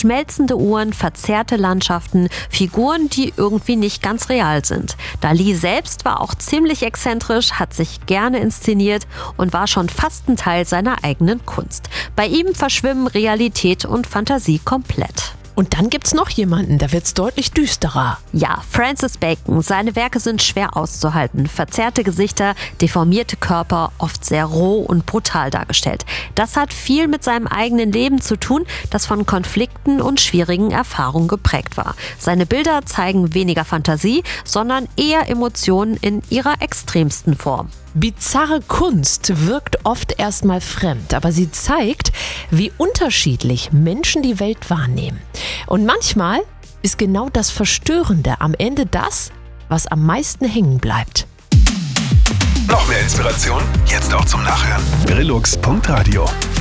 Schmelzende Uhren, verzerrte Landschaften, Figuren, die irgendwie nicht ganz real sind. Dalí selbst war auch ziemlich exzentrisch, hat sich gerne inszeniert und war schon fast ein Teil seiner eigenen Kunst. Bei ihm verschwimmen Realität und Fantasie komplett. Und dann gibt's noch jemanden, da wird's deutlich düsterer. Ja, Francis Bacon. Seine Werke sind schwer auszuhalten. Verzerrte Gesichter, deformierte Körper, oft sehr roh und brutal dargestellt. Das hat viel mit seinem eigenen Leben zu tun, das von Konflikten und schwierigen Erfahrungen geprägt war. Seine Bilder zeigen weniger Fantasie, sondern eher Emotionen in ihrer extremsten Form. Bizarre Kunst wirkt oft erstmal fremd, aber sie zeigt, wie unterschiedlich Menschen die Welt wahrnehmen. Und manchmal ist genau das Verstörende am Ende das, was am meisten hängen bleibt. Noch mehr Inspiration? Jetzt auch zum Nachhören. Brillux.radio